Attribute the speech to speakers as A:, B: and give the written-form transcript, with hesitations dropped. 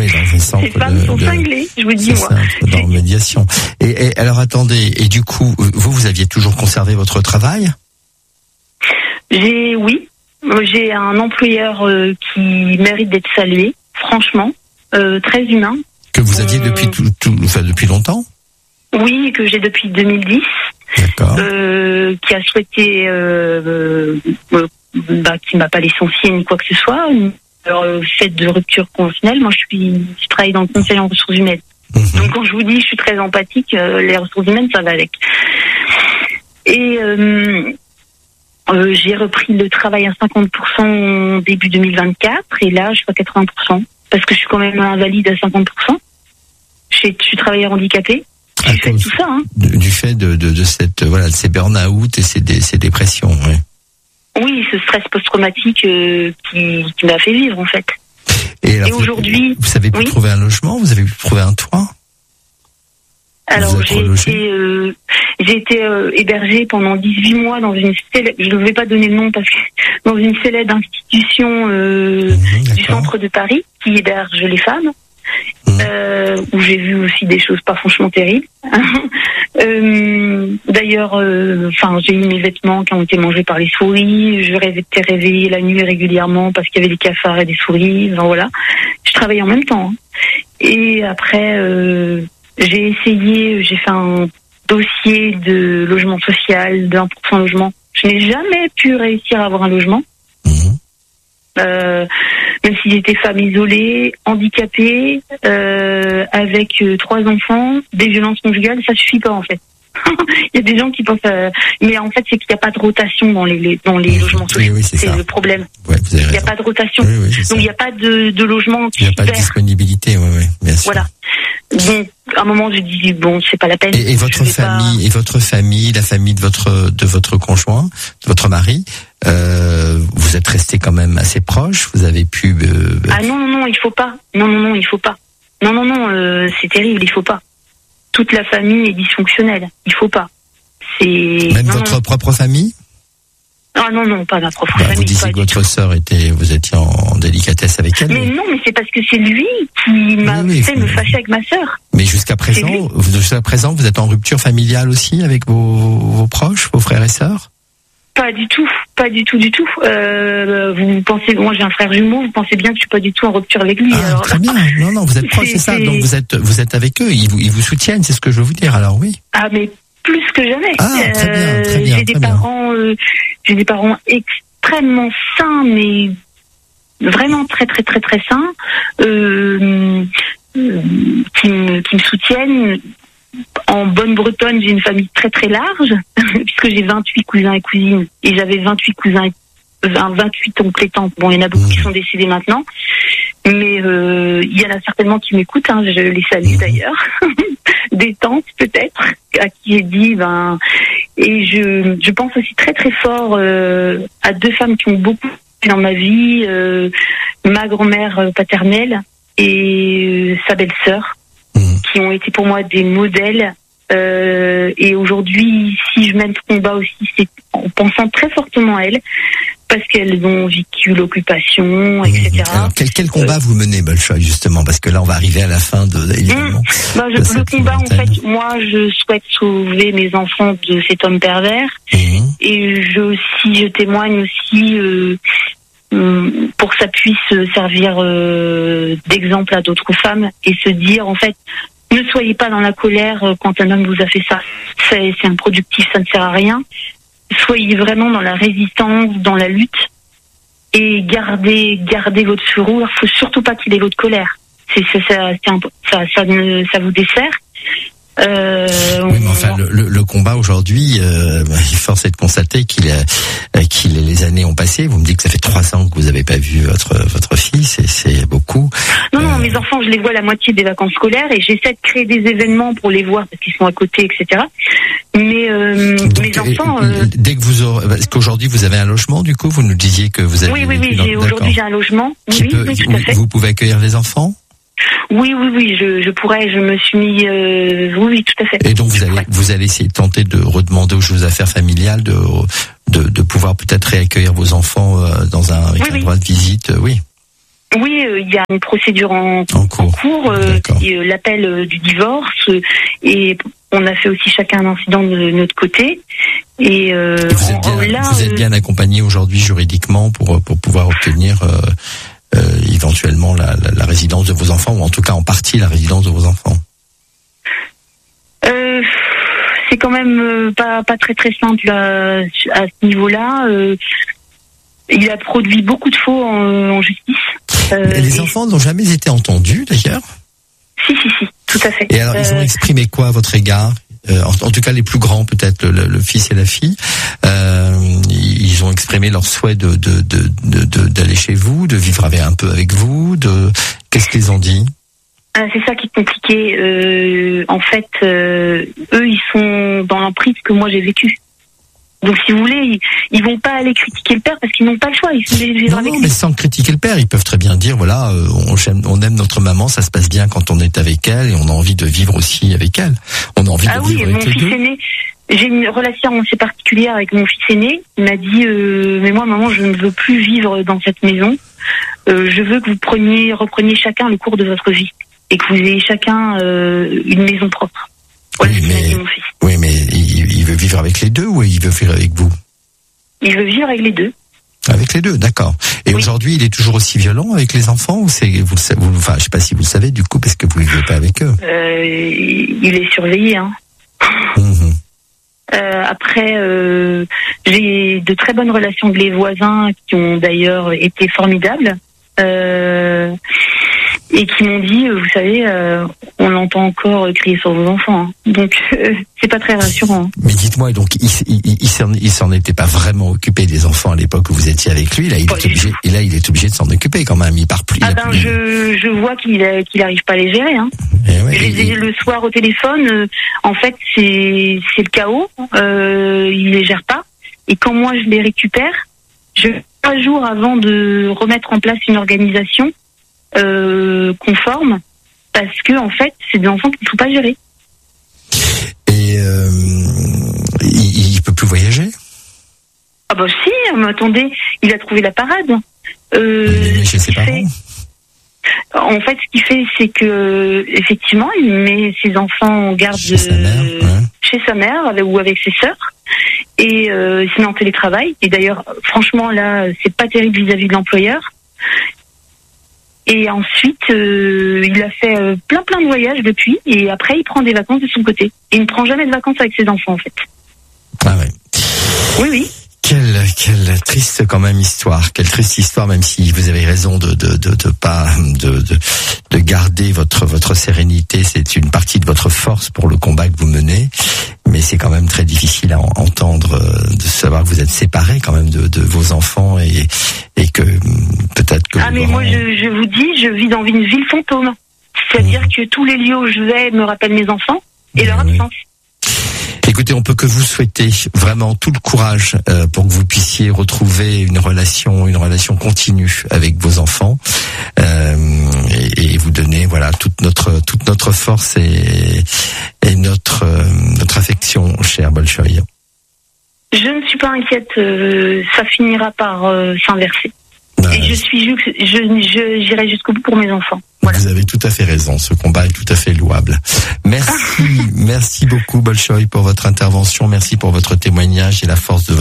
A: dans un centre
B: ces femmes sont cinglées, je vous dis, moi.
A: Dans médiation. Et alors, attendez, et du coup, vous aviez toujours conservé votre travail?
B: Oui. J'ai un employeur qui mérite d'être salué, franchement, très humain.
A: Que vous aviez depuis longtemps? Oui,
B: que j'ai depuis 2010.
A: D'accord.
B: Qui a souhaité, qui m'a pas licencié ni quoi que ce soit. Alors, fait de rupture conventionnelle, moi je travaille dans le conseil en ressources humaines. Donc quand je vous dis je suis très empathique, les ressources humaines ça va avec. Et j'ai repris le travail à 50% début 2024 et là je suis à 80% parce que je suis quand même invalide à 50%. Je suis travailleur handicapé. Du fait de tout ça, hein.
A: Du fait de cette de ces burn-out et ces dépressions, oui.
B: Oui, ce stress post-traumatique qui m'a fait vivre en fait.
A: Et aujourd'hui, vous avez pu trouver un logement, vous avez pu trouver un toit.
B: Alors j'ai été hébergée pendant 18 mois dans une je ne vais pas donner le nom parce que dans une célèbre institution du centre de Paris qui héberge les femmes. Où j'ai vu aussi des choses pas franchement terribles. D'ailleurs, j'ai eu mes vêtements qui ont été mangés par les souris. Je été réveillée la nuit régulièrement parce qu'il y avait des cafards et des souris. Enfin, voilà. Je travaillais en même temps. Hein. Et après, j'ai fait un dossier de logement social, de 1% logement. Je n'ai jamais pu réussir à avoir un logement. Même si j'étais femme isolée, handicapée, avec 3 enfants, des violences conjugales, ça suffit pas en fait. Il y a des gens qui pensent, mais en fait c'est qu'il n'y a pas de rotation dans les logements sociaux. Oui, c'est le problème.
A: Ouais, il
B: n'y a pas de rotation, donc il n'y a pas de logement.
A: Il n'y a pas de disponibilité, bien sûr.
B: Voilà. Donc à un moment je dis c'est pas la peine.
A: Et votre famille, la famille de votre conjoint, de votre mari, vous êtes restés quand même assez proches. Vous avez pu.
B: Ah non, il faut pas. Non, il faut pas. Non, c'est terrible, il faut pas. Toute la famille est dysfonctionnelle, il faut pas.
A: Même votre propre famille?
B: Ah non, pas ma propre famille.
A: Vous disiez que votre sœur vous étiez en délicatesse avec elle.
B: Mais non, mais c'est parce que c'est lui qui m'a fait me fâcher avec ma sœur.
A: Mais jusqu'à présent, vous êtes en rupture familiale aussi avec vos proches, vos frères et sœurs?
B: Pas du tout. Vous pensez, moi j'ai un frère jumeau, vous pensez bien que je suis pas du tout en rupture avec lui.
A: Alors, très bien. Non, vous êtes proches, c'est ça. Donc vous êtes avec eux, ils vous soutiennent, c'est ce que je veux vous dire. Alors oui.
B: Ah mais plus que jamais.
A: Très bien.
B: J'ai des parents extrêmement sains, mais vraiment très très très très sains, qui me soutiennent. En bonne bretonne, j'ai une famille très très large, puisque j'ai 28 cousins et cousines, et j'avais 28 oncles et tantes. Bon, il y en a beaucoup qui sont décédés maintenant, mais il y en a certainement qui m'écoutent, hein, je les salue d'ailleurs, des tantes peut-être, à qui j'ai dit, et je pense aussi très très fort à 2 femmes qui ont beaucoup dans ma vie, ma grand-mère paternelle et sa belle-sœur, qui ont été pour moi des modèles. Et aujourd'hui, si je mène ce combat aussi, c'est en pensant très fortement à elles, parce qu'elles ont vécu l'occupation, etc.
A: Alors, quel combat vous menez, Bolchoï, justement? Parce que là, on va arriver à la fin évidemment.
B: Le combat, en fait, moi, je souhaite sauver mes enfants de cet homme pervers. Et je témoigne aussi pour que ça puisse servir d'exemple à d'autres femmes et se dire, en fait, ne soyez pas dans la colère quand un homme vous a fait ça. C'est improductif, ça ne sert à rien. Soyez vraiment dans la résistance, dans la lutte, et gardez votre fureur. Il faut surtout pas qu'il ait votre colère. Ça vous dessert.
A: Oui, mais enfin, le combat aujourd'hui, force est de constater les années ont passé. Vous me dites que ça fait 3 ans que vous n'avez pas vu votre fils, et c'est beaucoup.
B: Non, mes enfants, je les vois la moitié des vacances scolaires, et j'essaie de créer des événements pour les voir parce qu'ils sont à côté, etc. Mais mes enfants.
A: Dès que vous aurez, parce qu'aujourd'hui vous avez un logement, du coup, vous nous disiez que vous avez.
B: Oui, aujourd'hui j'ai un logement. Oui, tout à fait.
A: Vous pouvez accueillir les enfants?
B: Oui, je pourrais, je me suis mis, oui, tout à fait.
A: Et donc vous allez essayer de tenter de redemander aux choses affaires familiales de pouvoir peut-être réaccueillir vos enfants avec un droit de visite, oui.
B: Oui, il y a une procédure en cours l'appel du divorce, et on a fait aussi chacun un incident de notre côté. Et
A: vous êtes bien accompagné aujourd'hui juridiquement pour pouvoir obtenir éventuellement la résidence de vos enfants, ou en tout cas en partie la résidence de vos enfants.
B: C'est quand même pas très très simple à ce niveau-là. Il a produit beaucoup de faux en justice.
A: Les enfants n'ont jamais été entendus d'ailleurs?
B: Si, tout à fait.
A: Et alors ils ont exprimé quoi à votre égard? En tout cas les plus grands, peut-être le fils et la fille, ils ont exprimé leur souhait d'aller chez vous, de vivre un peu avec vous. Qu'est-ce qu'ils ont dit?
B: C'est ça qui est compliqué. En fait, eux, ils sont dans l'emprise que moi j'ai vécu. Donc, si vous voulez, ils vont pas aller critiquer le père parce qu'ils n'ont pas le choix. Ils sont vivre avec lui.
A: Mais sans critiquer le père, ils peuvent très bien dire, voilà, on aime notre maman, ça se passe bien quand on est avec elle, et on a envie de vivre aussi avec elle. On a envie de vivre avec les deux. Aîné,
B: j'ai une relation assez particulière avec mon fils aîné. Il m'a dit, mais moi, maman, je ne veux plus vivre dans cette maison. Je veux que vous repreniez chacun le cours de votre vie et que vous ayez chacun une maison propre. Voilà,
A: oui, mais il veut vivre avec les deux ou il veut vivre avec vous?
B: Il veut vivre avec les deux.
A: Avec les deux, d'accord. Et aujourd'hui, il est toujours aussi violent avec les enfants, ou je sais pas si vous le savez du coup, parce que vous ne vivez pas avec eux.
B: Il est surveillé, hein.
A: Mmh.
B: Après, j'ai de très bonnes relations avec les voisins qui ont d'ailleurs été formidables. Et qui m'ont dit, vous savez, on entend encore crier sur vos enfants. Hein. Donc, c'est pas très rassurant. Hein.
A: Mais dites-moi, donc, il s'en était pas vraiment occupé des enfants à l'époque où vous étiez avec lui. Là, il est obligé de s'en occuper quand même. Il part plus.
B: Je vois qu'il arrive pas à les gérer. Hein. Le soir au téléphone, en fait, c'est le chaos. Il les gère pas. Et quand moi je les récupère, 3 jours avant de remettre en place une organisation conforme, parce que en fait c'est des enfants qu'il ne faut pas gérer.
A: Et il peut plus voyager?
B: Ah bah si, mais attendez, il a trouvé la parade.
A: Mais chez ses parents.
B: En fait, ce qu'il fait, c'est que effectivement, il met ses enfants en garde chez sa mère ou avec ses sœurs, et il se met en télétravail. Et d'ailleurs, franchement, là, c'est pas terrible vis-à-vis de l'employeur. Et ensuite, il a fait plein de voyages depuis, et après, il prend des vacances de son côté. Et il ne prend jamais de vacances avec ses enfants, en fait.
A: Ah ouais.
B: Oui.
A: Quelle triste quand même histoire. Quelle triste histoire, même si vous avez raison de garder votre sérénité. C'est une partie de votre force pour le combat que vous menez. Mais c'est quand même très difficile à entendre, de savoir que vous êtes séparés quand même de vos enfants, et que peut-être que...
B: mais moi je vous dis, je vis dans une ville fantôme. C'est-à-dire que tous les lieux où je vais me rappellent mes enfants et leur absence.
A: Écoutez, on peut que vous souhaiter vraiment tout le courage pour que vous puissiez retrouver une relation continue avec vos enfants, et vous donner toute notre force et notre affection, cher Bolchoï.
B: Je ne suis pas inquiète, ça finira par s'inverser. Et j'irai jusqu'au bout pour mes enfants. Voilà.
A: Vous avez tout à fait raison, ce combat est tout à fait louable. Merci beaucoup Bolchoï pour votre intervention, merci pour votre témoignage et la force de